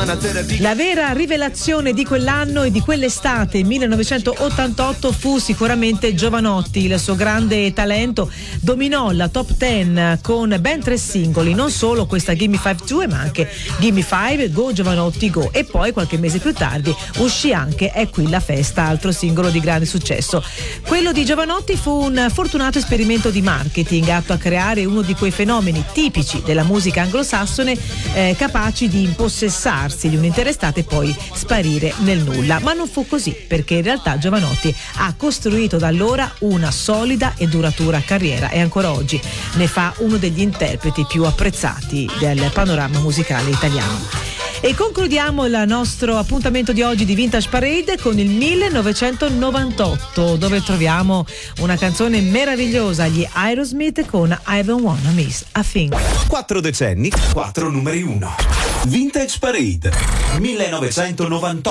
La vera rivelazione di quell'anno e di quell'estate 1988 fu sicuramente Jovanotti. Il suo grande talento dominò la top 10 con ben 3 singoli, non solo questa Gimme 5-2 ma anche Gimme 5, Go Jovanotti Go, e poi qualche mese più tardi uscì anche È qui la festa, altro singolo di grande successo. Quello di Jovanotti fu un fortunato esperimento di marketing atto a creare uno di quei fenomeni tipici della musica anglosassone, capaci di impossessarsi di un'intera estate e poi sparire nel nulla. Ma non fu così, perché in realtà Jovanotti ha costruito da allora una solida e duratura carriera e ancora oggi ne fa uno degli interpreti più apprezzati del panorama musicale italiano. E concludiamo il nostro appuntamento di oggi di Vintage Parade con il 1998, dove troviamo una canzone meravigliosa, gli Aerosmith con I Don't Wanna Miss a Thing. 4 decenni, 4 numeri 1. Vintage Parade 1998.